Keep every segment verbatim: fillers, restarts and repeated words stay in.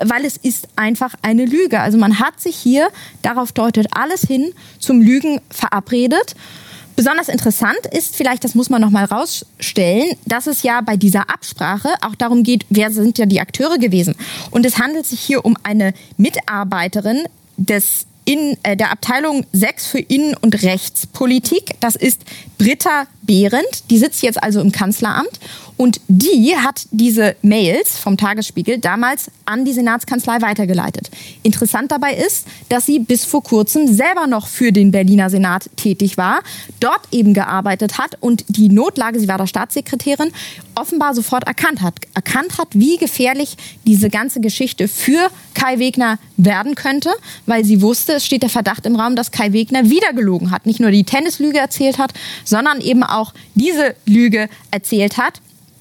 weil es ist einfach eine Lüge. Also man hat sich hier, darauf deutet alles hin, zum Lügen verabredet. Besonders interessant ist vielleicht, das muss man noch mal rausstellen, dass es ja bei dieser Absprache auch darum geht, wer sind ja die Akteure gewesen. Und es handelt sich hier um eine Mitarbeiterin des in äh, der Abteilung sechs für Innen- und Rechtspolitik. Das ist Britta Behrendt. Die sitzt jetzt also im Kanzleramt. Und die hat diese Mails vom Tagesspiegel damals an die Senatskanzlei weitergeleitet. Interessant dabei ist, dass sie bis vor kurzem selber noch für den Berliner Senat tätig war, dort eben gearbeitet hat und die Notlage, sie war da Staatssekretärin, offenbar sofort erkannt hat. Erkannt hat, wie gefährlich diese ganze Geschichte für Kai Wegner werden könnte, weil sie wusste, es steht der Verdacht im Raum, dass Kai Wegner wieder gelogen hat. Nicht nur die Tennislüge erzählt hat, sondern eben auch diese Lüge erzählt hat.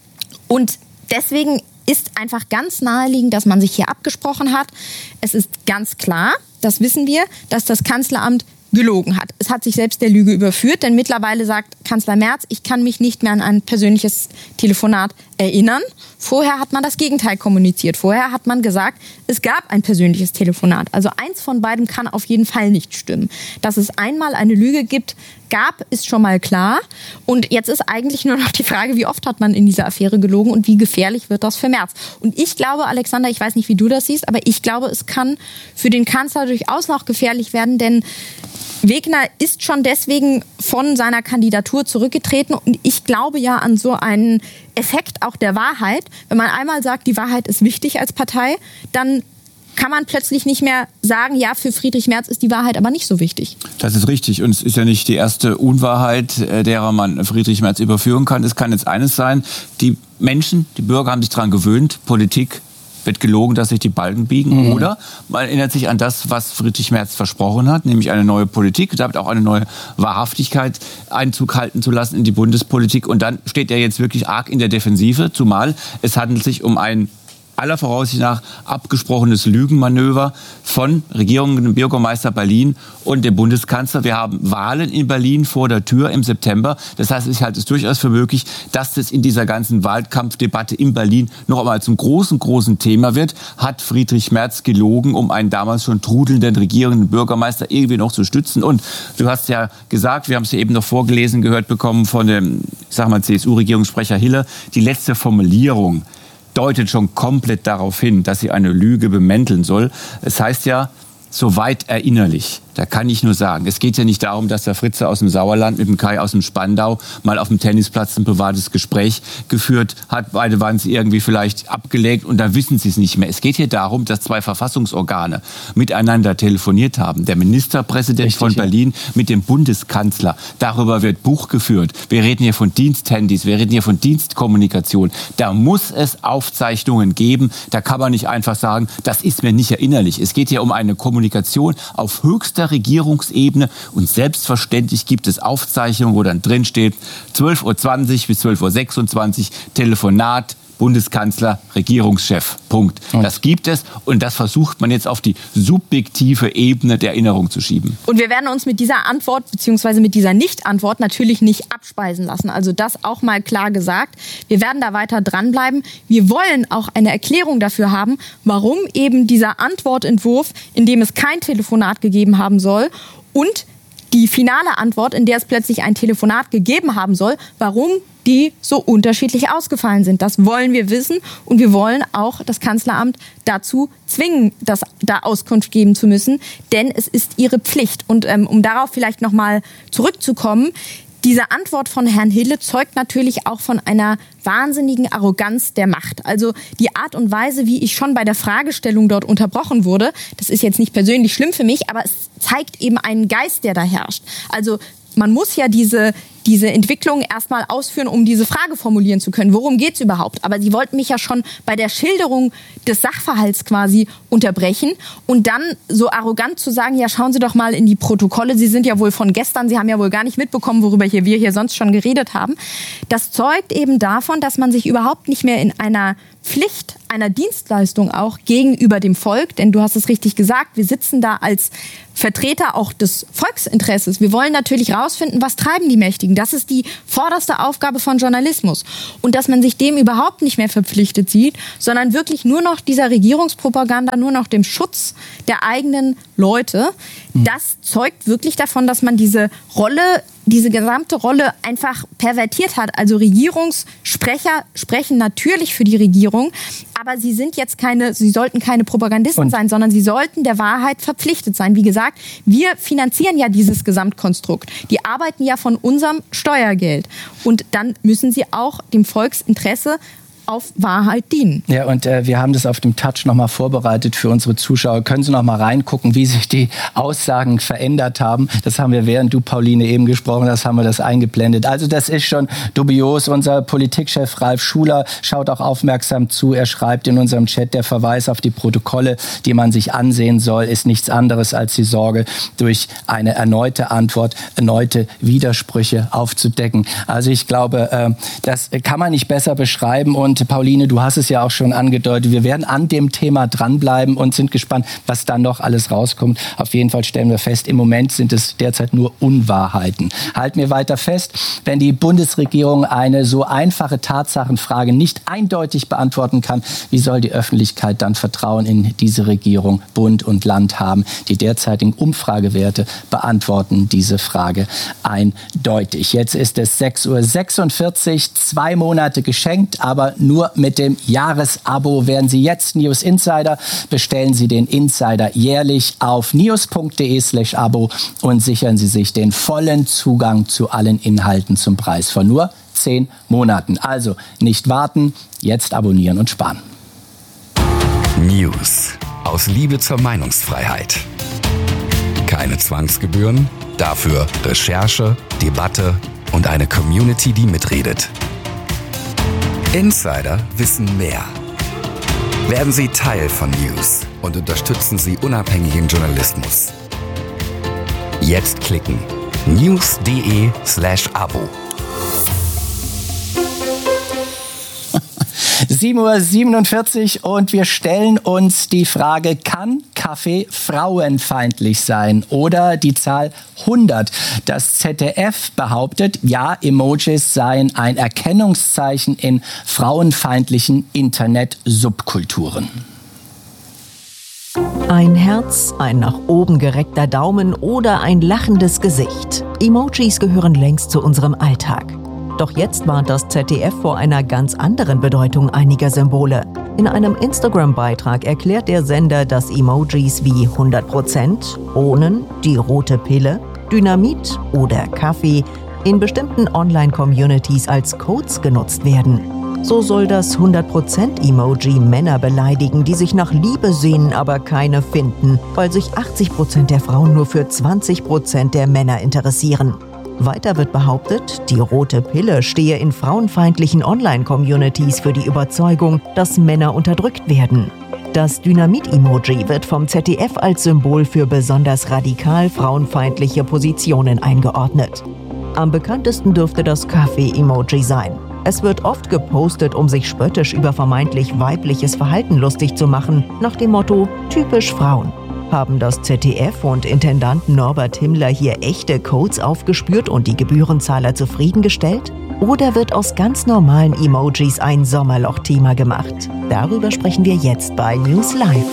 Und deswegen ist einfach ganz naheliegend, dass man sich hier abgesprochen hat. Es ist ganz klar, das wissen wir, dass das Kanzleramt gelogen hat. Es hat sich selbst der Lüge überführt, denn mittlerweile sagt Kanzler Merz, ich kann mich nicht mehr an ein persönliches Telefonat erinnern. Vorher hat man das Gegenteil kommuniziert. Vorher hat man gesagt, es gab ein persönliches Telefonat. Also eins von beidem kann auf jeden Fall nicht stimmen. Dass es einmal eine Lüge gibt, gab, ist schon mal klar. Und jetzt ist eigentlich nur noch die Frage, wie oft hat man in dieser Affäre gelogen und wie gefährlich wird das für Merz. Und ich glaube, Alexander, ich weiß nicht, wie du das siehst, aber ich glaube, es kann für den Kanzler durchaus noch gefährlich werden, denn Wegner ist schon deswegen von seiner Kandidatur zurückgetreten und ich glaube ja an so einen Effekt auch der Wahrheit. Wenn man einmal sagt, die Wahrheit ist wichtig als Partei, dann kann man plötzlich nicht mehr sagen, ja, für Friedrich Merz ist die Wahrheit aber nicht so wichtig. Das ist richtig und es ist ja nicht die erste Unwahrheit, derer man Friedrich Merz überführen kann. Es kann jetzt eines sein, die Menschen, die Bürger haben sich daran gewöhnt, Politik wird gelogen, dass sich die Balken biegen. Mhm. Oder man erinnert sich an das, was Friedrich Merz versprochen hat, nämlich eine neue Politik, damit auch eine neue Wahrhaftigkeit Einzug halten zu lassen in die Bundespolitik. Und dann steht er jetzt wirklich arg in der Defensive, zumal es handelt sich um ein aller Voraussicht nach abgesprochenes Lügenmanöver von Regierungen, dem Bürgermeister Berlin und dem Bundeskanzler. Wir haben Wahlen in Berlin vor der Tür im September. Das heißt, ich halte es durchaus für möglich, dass das in dieser ganzen Wahlkampfdebatte in Berlin noch einmal zum großen, großen Thema wird. Hat Friedrich Merz gelogen, um einen damals schon trudelnden regierenden Bürgermeister irgendwie noch zu stützen? Und du hast ja gesagt, wir haben es ja eben noch vorgelesen, gehört bekommen von dem, ich sag mal, C S U-Regierungssprecher Hiller, die letzte Formulierung deutet schon komplett darauf hin, dass sie eine Lüge bemänteln soll. Es heißt ja, soweit erinnerlich. Da kann ich nur sagen, es geht ja nicht darum, dass der Fritze aus dem Sauerland mit dem Kai aus dem Spandau mal auf dem Tennisplatz ein privates Gespräch geführt hat. Beide waren sie irgendwie vielleicht abgelegt und da wissen sie es nicht mehr. Es geht hier darum, dass zwei Verfassungsorgane miteinander telefoniert haben. Der Ministerpräsident Richtig, von Berlin ja. mit dem Bundeskanzler. Darüber wird Buch geführt. Wir reden hier von Diensthandys, wir reden hier von Dienstkommunikation. Da muss es Aufzeichnungen geben. Da kann man nicht einfach sagen, das ist mir nicht erinnerlich. Es geht hier um eine Kommunikation auf höchster Regierungsebene und selbstverständlich gibt es Aufzeichnungen, wo dann drin steht, zwölf Uhr zwanzig bis zwölf Uhr sechsundzwanzig, Telefonat, Bundeskanzler, Regierungschef, Punkt. Und das gibt es und das versucht man jetzt auf die subjektive Ebene der Erinnerung zu schieben. Und wir werden uns mit dieser Antwort bzw. mit dieser Nicht-Antwort natürlich nicht abspeisen lassen. Also das auch mal klar gesagt. Wir werden da weiter dranbleiben. Wir wollen auch eine Erklärung dafür haben, warum eben dieser Antwortentwurf, in dem es kein Telefonat gegeben haben soll und die finale Antwort, in der es plötzlich ein Telefonat gegeben haben soll, warum die so unterschiedlich ausgefallen sind. Das wollen wir wissen und wir wollen auch das Kanzleramt dazu zwingen, das da Auskunft geben zu müssen, denn es ist ihre Pflicht. Und ähm, um darauf vielleicht nochmal zurückzukommen, diese Antwort von Herrn Hille zeugt natürlich auch von einer wahnsinnigen Arroganz der Macht. Also die Art und Weise, wie ich schon bei der Fragestellung dort unterbrochen wurde, das ist jetzt nicht persönlich schlimm für mich, aber es zeigt eben einen Geist, der da herrscht. Also man muss ja diese, diese Entwicklung erstmal ausführen, um diese Frage formulieren zu können. Worum geht's überhaupt? Aber Sie wollten mich ja schon bei der Schilderung des Sachverhalts quasi unterbrechen und dann so arrogant zu sagen, ja, schauen Sie doch mal in die Protokolle. Sie sind ja wohl von gestern, Sie haben ja wohl gar nicht mitbekommen, worüber hier wir hier sonst schon geredet haben. Das zeugt eben davon, dass man sich überhaupt nicht mehr in einer Pflicht einer Dienstleistung auch gegenüber dem Volk, denn du hast es richtig gesagt, wir sitzen da als Vertreter auch des Volksinteresses. Wir wollen natürlich rausfinden, was treiben die Mächtigen. beschäftigen. Das ist die vorderste Aufgabe von Journalismus. Und dass man sich dem überhaupt nicht mehr verpflichtet sieht, sondern wirklich nur noch dieser Regierungspropaganda, nur noch dem Schutz der eigenen Leute, mhm. das zeugt wirklich davon, dass man diese Rolle, diese gesamte Rolle einfach pervertiert hat. Also Regierungssprecher sprechen natürlich für die Regierung, aber sie sind jetzt keine, sie sollten keine Propagandisten Und? sein, sondern sie sollten der Wahrheit verpflichtet sein. Wie gesagt, wir finanzieren ja dieses Gesamtkonstrukt. Die arbeiten ja von unserem Steuergeld. Und dann müssen sie auch dem Volksinteresse auf Wahrheit dienen. Ja, und äh, wir haben das auf dem Touch nochmal vorbereitet für unsere Zuschauer. Können Sie noch mal reingucken, wie sich die Aussagen verändert haben? Das haben wir, während du, Pauline, eben gesprochen hast, haben wir das eingeblendet. Also das ist schon dubios. Unser Politikchef Ralf Schuler schaut auch aufmerksam zu. Er schreibt in unserem Chat, der Verweis auf die Protokolle, die man sich ansehen soll, ist nichts anderes als die Sorge, durch eine erneute Antwort, erneute Widersprüche aufzudecken. Also ich glaube, äh, das kann man nicht besser beschreiben. Und Pauline, du hast es ja auch schon angedeutet, wir werden an dem Thema dranbleiben und sind gespannt, was dann noch alles rauskommt. Auf jeden Fall stellen wir fest, im Moment sind es derzeit nur Unwahrheiten. Halten wir weiter fest, wenn die Bundesregierung eine so einfache Tatsachenfrage nicht eindeutig beantworten kann, wie soll die Öffentlichkeit dann Vertrauen in diese Regierung, Bund und Land haben? Die derzeitigen Umfragewerte beantworten diese Frage eindeutig. Jetzt ist es sechs Uhr sechsundvierzig, zwei Monate geschenkt, aber nur mit dem Jahresabo werden Sie jetzt News Insider. Bestellen Sie den Insider jährlich auf news.de slash Abo und sichern Sie sich den vollen Zugang zu allen Inhalten zum Preis von nur zehn Monaten. Also nicht warten, jetzt abonnieren und sparen. News aus Liebe zur Meinungsfreiheit. Keine Zwangsgebühren, dafür Recherche, Debatte und eine Community, die mitredet. Insider wissen mehr. Werden Sie Teil von News und unterstützen Sie unabhängigen Journalismus. Jetzt klicken news.de slash Abo. sieben Uhr siebenundvierzig und wir stellen uns die Frage, kann Kaffee frauenfeindlich sein? Oder die Zahl hundert. Das Z D F behauptet, ja, Emojis seien ein Erkennungszeichen in frauenfeindlichen Internet-Subkulturen. Ein Herz, ein nach oben gereckter Daumen oder ein lachendes Gesicht. Emojis gehören längst zu unserem Alltag. Doch jetzt warnt das Z D F vor einer ganz anderen Bedeutung einiger Symbole. In einem Instagram-Beitrag erklärt der Sender, dass Emojis wie hundert Prozent, Bohnen, die rote Pille, Dynamit oder Kaffee in bestimmten Online-Communities als Codes genutzt werden. So soll das hundert Prozent Emoji Männer beleidigen, die sich nach Liebe sehnen, aber keine finden, weil sich achtzig Prozent der Frauen nur für zwanzig Prozent der Männer interessieren. Weiter wird behauptet, die rote Pille stehe in frauenfeindlichen Online-Communities für die Überzeugung, dass Männer unterdrückt werden. Das Dynamit-Emoji wird vom Z D F als Symbol für besonders radikal frauenfeindliche Positionen eingeordnet. Am bekanntesten dürfte das Kaffee-Emoji sein. Es wird oft gepostet, um sich spöttisch über vermeintlich weibliches Verhalten lustig zu machen, nach dem Motto „typisch Frauen“. Haben das Z D F und Intendant Norbert Himmler hier echte Codes aufgespürt und die Gebührenzahler zufriedengestellt? Oder wird aus ganz normalen Emojis ein Sommerloch-Thema gemacht? Darüber sprechen wir jetzt bei News Live.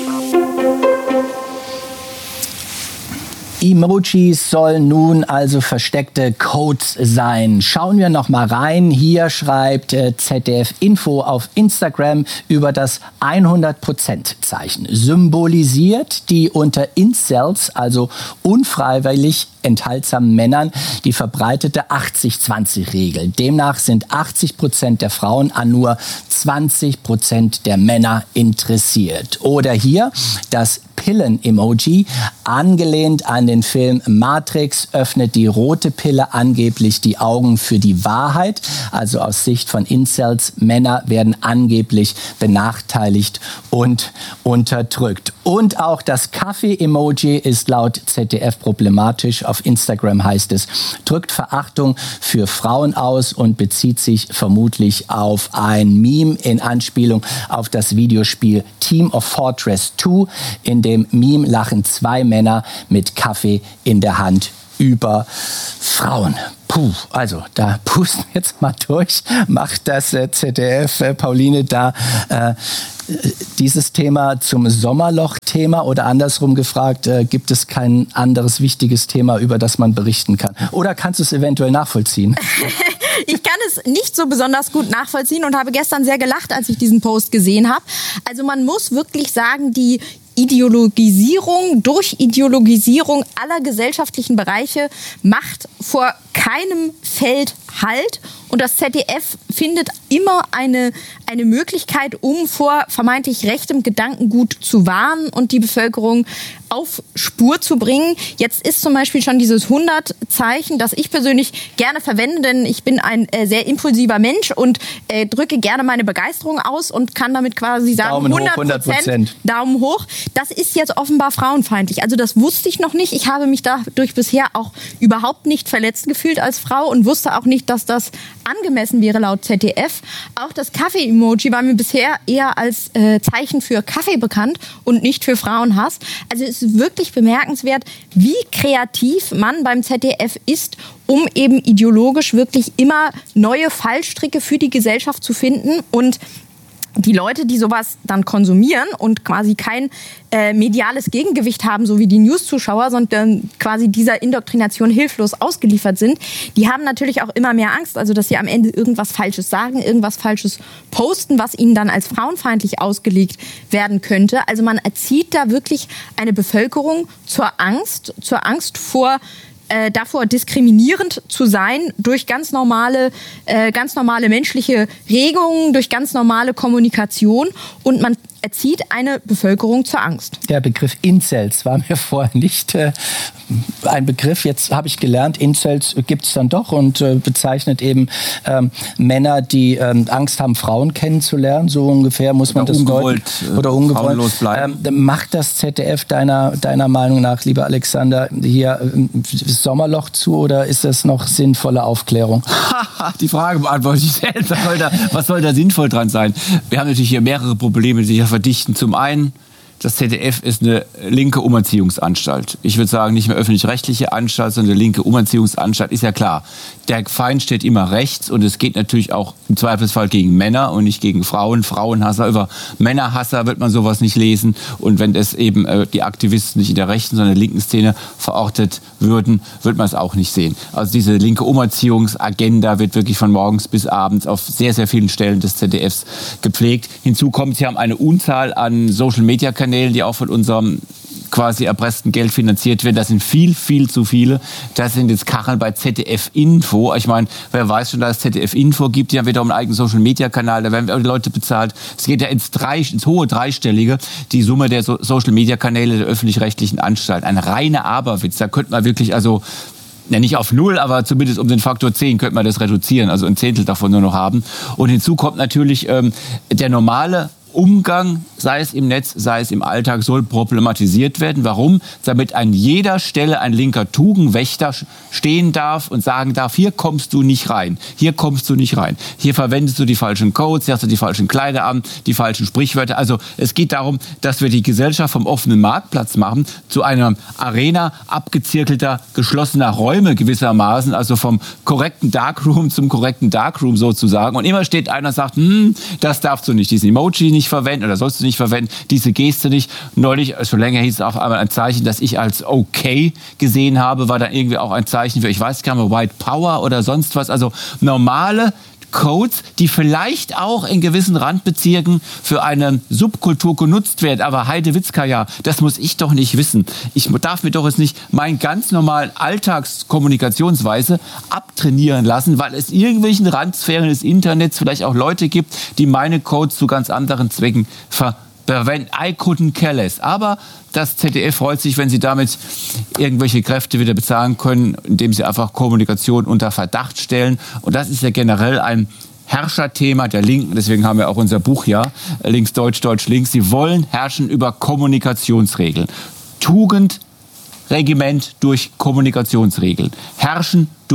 Emojis sollen nun also versteckte Codes sein. Schauen wir noch mal rein. Hier schreibt äh, Z D F Info auf Instagram über das hundert Prozent Zeichen. Symbolisiert die unter Incels, also unfreiwillig enthaltsamen Männern, die verbreitete achtzig zwanzig Regel. Demnach sind achtzig Prozent der Frauen an nur zwanzig Prozent der Männer interessiert. Oder hier das Pillen-Emoji, angelehnt an den Film Matrix, öffnet die rote Pille angeblich die Augen für die Wahrheit. Also aus Sicht von Incels, Männer werden angeblich benachteiligt und unterdrückt. Und auch das Kaffee-Emoji ist laut Z D F problematisch. Auf Instagram heißt es, drückt Verachtung für Frauen aus und bezieht sich vermutlich auf ein Meme in Anspielung auf das Videospiel Team of Fortress zwei, in dem Meme lachen zwei Männer mit Kaffee in der Hand über Frauen. Puh, also da pusten wir jetzt mal durch. Macht das äh, Z D F, äh, Pauline, da äh, dieses Thema zum Sommerloch-Thema oder andersrum gefragt, äh, gibt es kein anderes wichtiges Thema, über das man berichten kann? Oder kannst du es eventuell nachvollziehen? Ich kann es nicht so besonders gut nachvollziehen und habe gestern sehr gelacht, als ich diesen Post gesehen habe. Also man muss wirklich sagen, die Ideologisierung, durch Ideologisierung aller gesellschaftlichen Bereiche macht vor keinem Feld Halt. Und das Z D F findet immer eine, eine Möglichkeit, um vor vermeintlich rechtem Gedankengut zu warnen und die Bevölkerung auf Spur zu bringen. Jetzt ist zum Beispiel schon dieses hundert-Zeichen, das ich persönlich gerne verwende, denn ich bin ein äh, sehr impulsiver Mensch und äh, drücke gerne meine Begeisterung aus und kann damit quasi sagen, Daumen hoch, hundert Prozent. Daumen hoch. Das ist jetzt offenbar frauenfeindlich. Also das wusste ich noch nicht. Ich habe mich dadurch bisher auch überhaupt nicht verletzt gefühlt als Frau und wusste auch nicht, dass das angemessen wäre laut Z D F. Auch das Kaffee-Emoji war mir bisher eher als äh, Zeichen für Kaffee bekannt und nicht für Frauenhass. Also es ist wirklich bemerkenswert, wie kreativ man beim Z D F ist, um eben ideologisch wirklich immer neue Fallstricke für die Gesellschaft zu finden. Und die Leute, die sowas dann konsumieren und quasi kein äh, mediales Gegengewicht haben, so wie die News-Zuschauer, sondern quasi dieser Indoktrination hilflos ausgeliefert sind, die haben natürlich auch immer mehr Angst, also dass sie am Ende irgendwas Falsches sagen, irgendwas Falsches posten, was ihnen dann als frauenfeindlich ausgelegt werden könnte. Also man erzieht da wirklich eine Bevölkerung zur Angst, zur Angst vor Äh, davor diskriminierend zu sein durch ganz normale, äh, ganz normale menschliche Regungen, durch ganz normale Kommunikation und man erzieht eine Bevölkerung zur Angst. Der Begriff Incels war mir vorher nicht äh, ein Begriff. Jetzt habe ich gelernt, Incels gibt es dann doch und äh, bezeichnet eben ähm, Männer, die ähm, Angst haben, Frauen kennenzulernen. So ungefähr muss man oder das ungewollt, deuten. Oder ungewollt. bleiben. Ähm, macht das Z D F deiner, deiner Meinung nach, lieber Alexander, hier äh, das Sommerloch zu oder ist das noch sinnvolle Aufklärung? Die Frage beantworte ich selbst. Was soll, da, was soll da sinnvoll dran sein? Wir haben natürlich hier mehrere Probleme, die sich verdichten. Zum einen, das Z D F ist eine linke Umerziehungsanstalt. Ich würde sagen, nicht mehr öffentlich-rechtliche Anstalt, sondern eine linke Umerziehungsanstalt. Ist ja klar, der Feind steht immer rechts und es geht natürlich auch im Zweifelsfall gegen Männer und nicht gegen Frauen. Frauenhasser, über Männerhasser wird man sowas nicht lesen. Und wenn es eben äh, die Aktivisten nicht in der rechten, sondern in der linken Szene verortet würden, wird man es auch nicht sehen. Also diese linke Umerziehungsagenda wird wirklich von morgens bis abends auf sehr, sehr vielen Stellen des Z D Fs gepflegt. Hinzu kommt, sie haben eine Unzahl an Social-Media-Kanälen, die auch von unserem quasi erpressten Geld finanziert werden. Das sind viel, viel zu viele. Das sind jetzt Kacheln bei Z D F Info. Ich meine, wer weiß schon, dass es Z D F Info gibt, die haben wiederum einen eigenen Social-Media-Kanal, da werden die Leute bezahlt. Es geht ja ins, drei, ins hohe Dreistellige, die Summe der so- Social-Media-Kanäle der öffentlich-rechtlichen Anstalten. Ein reiner Aberwitz. Da könnte man wirklich, also ja, nicht auf null, aber zumindest um den Faktor zehn könnte man das reduzieren, also ein Zehntel davon nur noch haben. Und hinzu kommt natürlich ähm, der normale Umgang, sei es im Netz, sei es im Alltag, soll problematisiert werden. Warum? Damit an jeder Stelle ein linker Tugendwächter stehen darf und sagen darf, hier kommst du nicht rein, hier kommst du nicht rein. Hier verwendest du die falschen Codes, hier hast du die falschen Kleider an, die falschen Sprichwörter. Also es geht darum, dass wir die Gesellschaft vom offenen Marktplatz machen zu einer Arena abgezirkelter, geschlossener Räume gewissermaßen, also vom korrekten Darkroom zum korrekten Darkroom sozusagen. Und immer steht einer und sagt, hm, das darfst du nicht, diesen Emoji nicht verwenden oder sollst du nicht verwenden, diese Geste nicht. Neulich, schon länger hieß es auch einmal ein Zeichen, das ich als okay gesehen habe, war dann irgendwie auch ein Zeichen für, ich weiß gar nicht, White Power oder sonst was. Also normale Codes, die vielleicht auch in gewissen Randbezirken für eine Subkultur genutzt werden. Aber Heidewitzka, ja, das muss ich doch nicht wissen. Ich darf mir doch jetzt nicht meinen ganz normalen Alltagskommunikationsweise abtrainieren lassen, weil es irgendwelchen Randsphären des Internets vielleicht auch Leute gibt, die meine Codes zu ganz anderen Zwecken verwenden. I couldn't care less. Aber das Z D F freut sich, wenn sie damit irgendwelche Kräfte wieder bezahlen können, indem sie einfach Kommunikation unter Verdacht stellen. Und das ist ja generell ein Herrscherthema der Linken. Deswegen haben wir auch unser Buch ja, Links, Deutsch, Deutsch, Links. Sie wollen herrschen über Kommunikationsregeln. Tugend, Regiment durch Kommunikationsregeln. Herrschen durch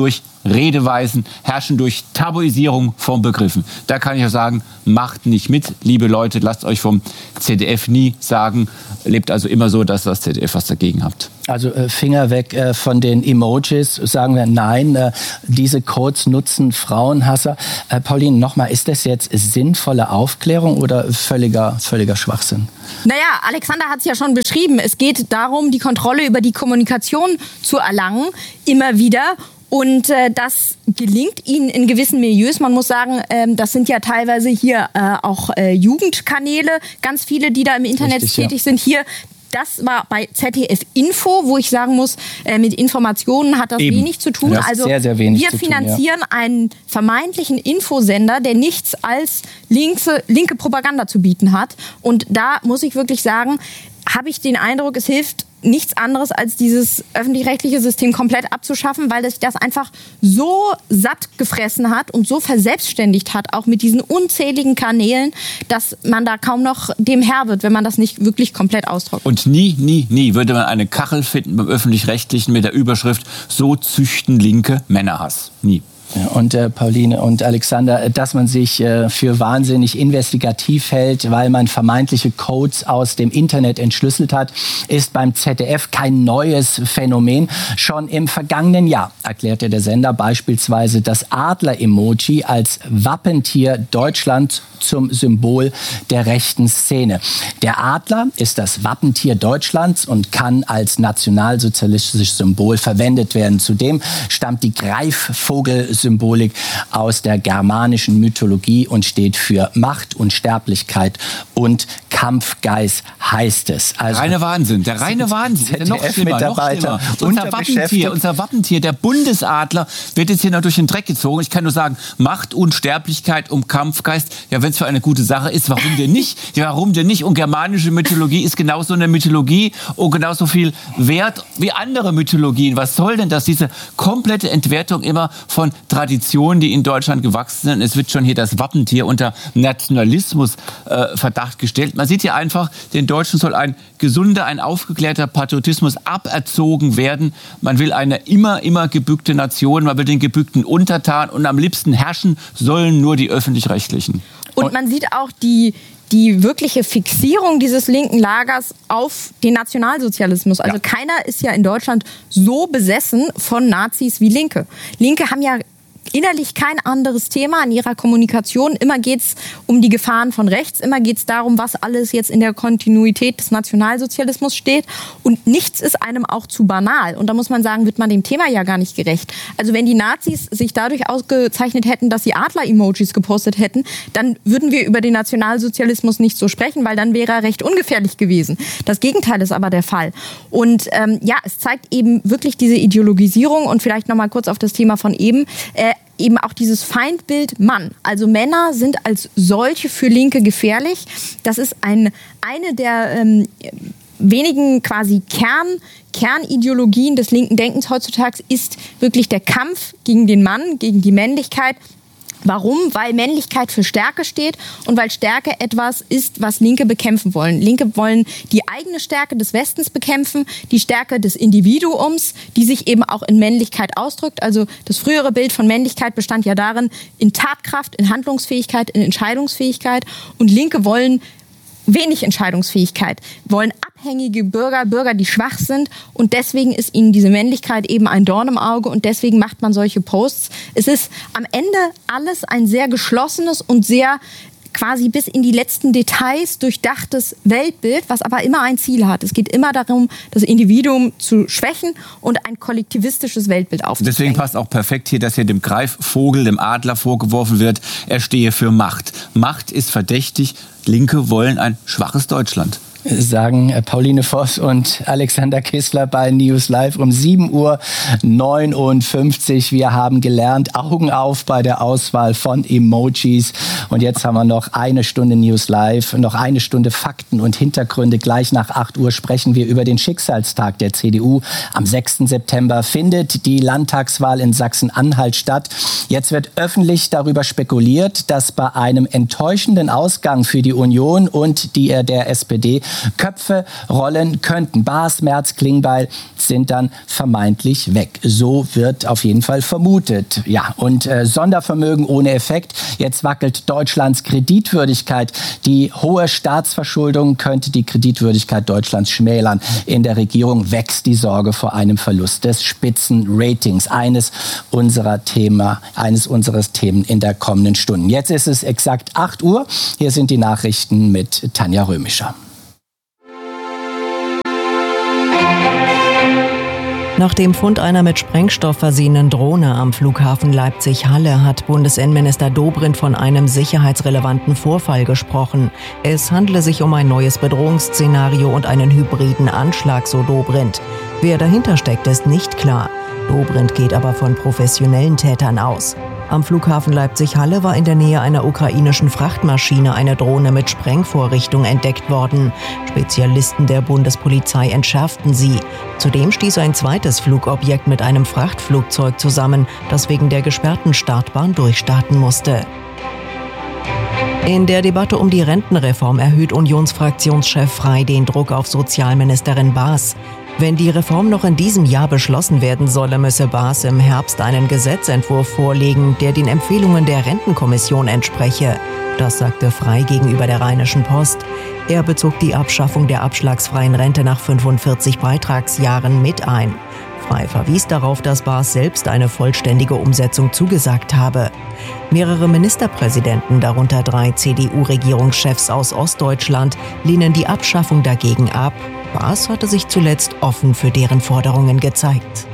Redeweisen herrschen durch Tabuisierung von Begriffen. Da kann ich auch sagen, macht nicht mit, liebe Leute, lasst euch vom Z D F nie sagen, lebt also immer so, dass das Z D F was dagegen habt. Also äh, Finger weg äh, von den Emojis, sagen wir nein, äh, diese Codes nutzen Frauenhasser. Äh, Pauline, nochmal, ist das jetzt sinnvolle Aufklärung oder völliger, völliger Schwachsinn? Naja, Alexander hat es ja schon beschrieben. Es geht darum, die Kontrolle über die Kommunikation zu erlangen, immer wieder. Und äh, das gelingt ihnen in gewissen Milieus. Man muss sagen, ähm, das sind ja teilweise hier äh, auch äh, Jugendkanäle, ganz viele, die da im Internet Richtig, tätig ja. sind. Hier, das war bei Z D F Info, wo ich sagen muss, äh, mit Informationen hat das Eben. wenig zu tun. Das also sehr, sehr wenig wir zu finanzieren tun, ja. einen vermeintlichen Infosender, der nichts als linke, linke Propaganda zu bieten hat. Und da muss ich wirklich sagen, habe ich den Eindruck, es hilft nichts anderes, als dieses öffentlich-rechtliche System komplett abzuschaffen, weil es das einfach so satt gefressen hat und so verselbstständigt hat, auch mit diesen unzähligen Kanälen, dass man da kaum noch dem Herr wird, wenn man das nicht wirklich komplett austrocknet. Und nie, nie, nie würde man eine Kachel finden beim Öffentlich-Rechtlichen mit der Überschrift "So züchten Linke Männerhass". Nie. Und äh, Pauline und Alexander, dass man sich äh, für wahnsinnig investigativ hält, weil man vermeintliche Codes aus dem Internet entschlüsselt hat, ist beim Z D F kein neues Phänomen. Schon im vergangenen Jahr erklärte der Sender beispielsweise das Adler-Emoji als Wappentier Deutschlands zum Symbol der rechten Szene. Der Adler ist das Wappentier Deutschlands und kann als nationalsozialistisches Symbol verwendet werden. Zudem stammt die Greifvogel-Symbolik aus der germanischen Mythologie und steht für Macht, Unsterblichkeit und Kampfgeist, heißt es. Also reine Wahnsinn, der reine Wahnsinn. Der noch schlimmer, noch schlimmer. Unser Wappentier, unser Wappentier, der Bundesadler, wird jetzt hier noch durch den Dreck gezogen. Ich kann nur sagen, Macht, Unsterblichkeit und Kampfgeist. Ja, wenn es für eine gute Sache ist, warum denn nicht? Ja, warum denn nicht? Und germanische Mythologie ist genauso eine Mythologie und genauso viel wert wie andere Mythologien. Was soll denn das? Diese komplette Entwertung immer von Traditionen, die in Deutschland gewachsen sind. Es wird schon hier das Wappentier unter Nationalismus äh, Verdacht gestellt. Man sieht hier einfach, den Deutschen soll ein gesunder, ein aufgeklärter Patriotismus aberzogen werden. Man will eine immer, immer gebückte Nation, man will den gebückten untertan und am liebsten herrschen sollen nur die Öffentlich-Rechtlichen. Und man sieht auch die, die wirkliche Fixierung dieses linken Lagers auf den Nationalsozialismus. Also ja. keiner ist ja in Deutschland so besessen von Nazis wie Linke. Linke haben ja innerlich kein anderes Thema in ihrer Kommunikation. Immer geht es um die Gefahren von rechts. Immer geht es darum, was alles jetzt in der Kontinuität des Nationalsozialismus steht. Und nichts ist einem auch zu banal. Und da muss man sagen, wird man dem Thema ja gar nicht gerecht. Also wenn die Nazis sich dadurch ausgezeichnet hätten, dass sie Adler-Emojis gepostet hätten, dann würden wir über den Nationalsozialismus nicht so sprechen, weil dann wäre er recht ungefährlich gewesen. Das Gegenteil ist aber der Fall. Und ähm, ja, es zeigt eben wirklich diese Ideologisierung und vielleicht noch mal kurz auf das Thema von eben, äh, eben auch dieses Feindbild Mann. Also Männer sind als solche für Linke gefährlich. Das ist ein, eine der ähm, wenigen quasi Kern, Kernideologien des linken Denkens heutzutage ist wirklich der Kampf gegen den Mann, gegen die Männlichkeit. Warum? Weil Männlichkeit für Stärke steht und weil Stärke etwas ist, was Linke bekämpfen wollen. Linke wollen die eigene Stärke des Westens bekämpfen, die Stärke des Individuums, die sich eben auch in Männlichkeit ausdrückt. Also das frühere Bild von Männlichkeit bestand ja darin, in Tatkraft, in Handlungsfähigkeit, in Entscheidungsfähigkeit. Und Linke wollen wenig Entscheidungsfähigkeit, wollen abhängige Bürger, Bürger, die schwach sind, und deswegen ist ihnen diese Männlichkeit eben ein Dorn im Auge und deswegen macht man solche Posts. Es ist am Ende alles ein sehr geschlossenes und sehr quasi bis in die letzten Details durchdachtes Weltbild, was aber immer ein Ziel hat. Es geht immer darum, das Individuum zu schwächen und ein kollektivistisches Weltbild aufzubauen. Deswegen passt auch perfekt hier, dass hier dem Greifvogel, dem Adler vorgeworfen wird, er stehe für Macht. Macht ist verdächtig. Linke wollen ein schwaches Deutschland. Sagen Pauline Voss und Alexander Kissler bei News Live um sieben Uhr neunundfünfzig. Wir haben gelernt, Augen auf bei der Auswahl von Emojis. Und jetzt haben wir noch eine Stunde News Live, noch eine Stunde Fakten und Hintergründe. Gleich nach acht Uhr sprechen wir über den Schicksalstag der C D U. Am sechsten September findet die Landtagswahl in Sachsen-Anhalt statt. Jetzt wird öffentlich darüber spekuliert, dass bei einem enttäuschenden Ausgang für die Union und die der S P D Köpfe rollen könnten. Baas, Merz, Klingbeil sind dann vermeintlich weg. So wird auf jeden Fall vermutet. Ja, und äh, Sondervermögen ohne Effekt. Jetzt wackelt Deutschlands Kreditwürdigkeit. Die hohe Staatsverschuldung könnte die Kreditwürdigkeit Deutschlands schmälern. In der Regierung wächst die Sorge vor einem Verlust des Spitzenratings. Eines unserer Thema, eines unseres Themen in der kommenden Stunden. Jetzt ist es exakt acht Uhr. Hier sind die Nachrichten mit Tanja Römischer. Nach dem Fund einer mit Sprengstoff versehenen Drohne am Flughafen Leipzig-Halle hat Bundesinnenminister Dobrindt von einem sicherheitsrelevanten Vorfall gesprochen. Es handele sich um ein neues Bedrohungsszenario und einen hybriden Anschlag, so Dobrindt. Wer dahinter steckt, ist nicht klar. Dobrindt geht aber von professionellen Tätern aus. Am Flughafen Leipzig-Halle war in der Nähe einer ukrainischen Frachtmaschine eine Drohne mit Sprengvorrichtung entdeckt worden. Spezialisten der Bundespolizei entschärften sie. Zudem stieß ein zweites Flugobjekt mit einem Frachtflugzeug zusammen, das wegen der gesperrten Startbahn durchstarten musste. In der Debatte um die Rentenreform erhöht Unionsfraktionschef Frey den Druck auf Sozialministerin Baas. Wenn die Reform noch in diesem Jahr beschlossen werden solle, müsse Baas im Herbst einen Gesetzentwurf vorlegen, der den Empfehlungen der Rentenkommission entspreche. Das sagte Frey gegenüber der Rheinischen Post. Er bezog die Abschaffung der abschlagsfreien Rente nach fünfundvierzig Beitragsjahren mit ein. Frey verwies darauf, dass Baas selbst eine vollständige Umsetzung zugesagt habe. Mehrere Ministerpräsidenten, darunter drei C D U-Regierungschefs aus Ostdeutschland, lehnen die Abschaffung dagegen ab. Baas hatte sich zuletzt offen für deren Forderungen gezeigt.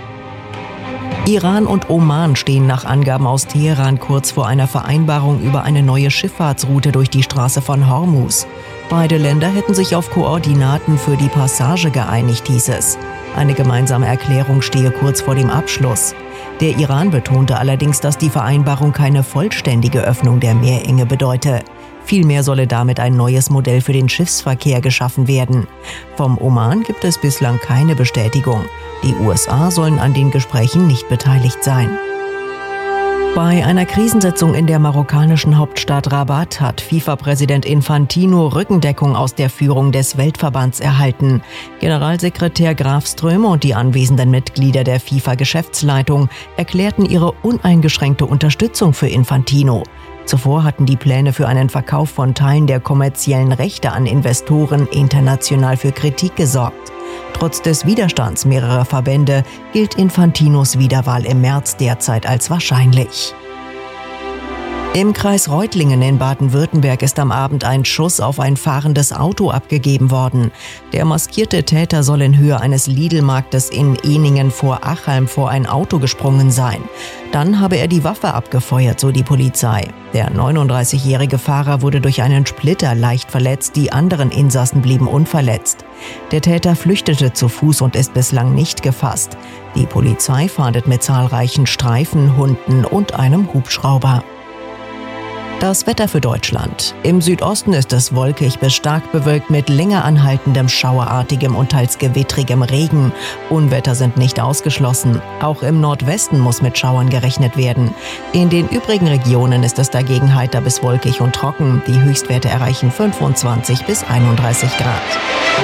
Iran und Oman stehen nach Angaben aus Teheran kurz vor einer Vereinbarung über eine neue Schifffahrtsroute durch die Straße von Hormuz. Beide Länder hätten sich auf Koordinaten für die Passage geeinigt, hieß es. Eine gemeinsame Erklärung stehe kurz vor dem Abschluss. Der Iran betonte allerdings, dass die Vereinbarung keine vollständige Öffnung der Meerenge bedeute. Vielmehr solle damit ein neues Modell für den Schiffsverkehr geschaffen werden. Vom Oman gibt es bislang keine Bestätigung. Die U S A sollen an den Gesprächen nicht beteiligt sein. Bei einer Krisensitzung in der marokkanischen Hauptstadt Rabat hat FIFA-Präsident Infantino Rückendeckung aus der Führung des Weltverbands erhalten. Generalsekretär Graf Ströme und die anwesenden Mitglieder der FIFA-Geschäftsleitung erklärten ihre uneingeschränkte Unterstützung für Infantino. Zuvor hatten die Pläne für einen Verkauf von Teilen der kommerziellen Rechte an Investoren international für Kritik gesorgt. Trotz des Widerstands mehrerer Verbände gilt Infantinos Wiederwahl im März derzeit als wahrscheinlich. Im Kreis Reutlingen in Baden-Württemberg ist am Abend ein Schuss auf ein fahrendes Auto abgegeben worden. Der maskierte Täter soll in Höhe eines Lidl-Marktes in Ehningen vor Achalm vor ein Auto gesprungen sein. Dann habe er die Waffe abgefeuert, so die Polizei. Der neununddreißigjährige Fahrer wurde durch einen Splitter leicht verletzt, die anderen Insassen blieben unverletzt. Der Täter flüchtete zu Fuß und ist bislang nicht gefasst. Die Polizei fahndet mit zahlreichen Streifen, Hunden und einem Hubschrauber. Das Wetter für Deutschland. Im Südosten ist es wolkig bis stark bewölkt mit länger anhaltendem schauerartigem und teils gewittrigem Regen. Unwetter sind nicht ausgeschlossen. Auch im Nordwesten muss mit Schauern gerechnet werden. In den übrigen Regionen ist es dagegen heiter bis wolkig und trocken. Die Höchstwerte erreichen fünfundzwanzig bis einunddreißig Grad.